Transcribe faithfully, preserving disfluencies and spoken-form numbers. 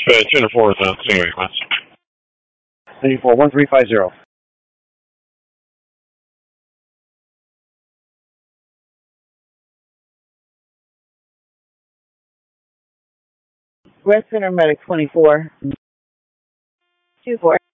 Okay, two to four is a single request. Three four one three five zero. Red Center Medic twenty-four. two four.